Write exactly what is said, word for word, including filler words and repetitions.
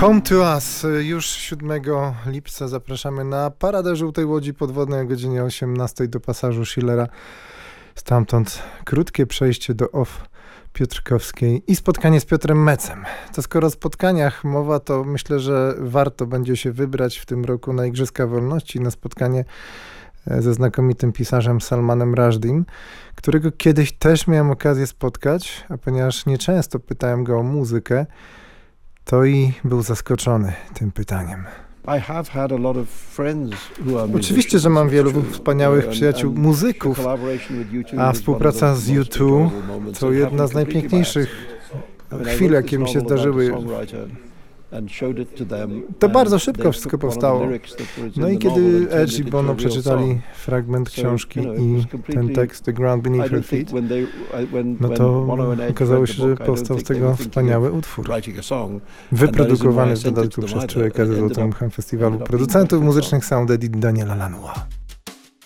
Home to Us. Już siódmego lipca zapraszamy na Paradę Żółtej Łodzi Podwodnej o godzinie osiemnastej do pasażu Schillera. Stamtąd krótkie przejście do Off Piotrkowskiej i spotkanie z Piotrem Mecem. To skoro o spotkaniach mowa, to myślę, że warto będzie się wybrać w tym roku na Igrzyska Wolności, na spotkanie ze znakomitym pisarzem Salmanem Rushdim, którego kiedyś też miałem okazję spotkać, a ponieważ nieczęsto pytałem go o muzykę, to i był zaskoczony tym pytaniem. Oczywiście, że mam wielu wspaniałych przyjaciół muzyków, a współpraca z U dwa to jedna z najpiękniejszych chwil, jakie mi się zdarzyły. To bardzo szybko wszystko powstało. No i kiedy Edge i Bono przeczytali fragment książki i ten tekst The Ground Beneath Her Feet, no to okazało się, że powstał z tego wspaniały utwór. Wyprodukowany w dodatku przez człowieka ze Złotym Mchem Festiwalu Producentów Muzycznych Sound Edit Daniela Lanois.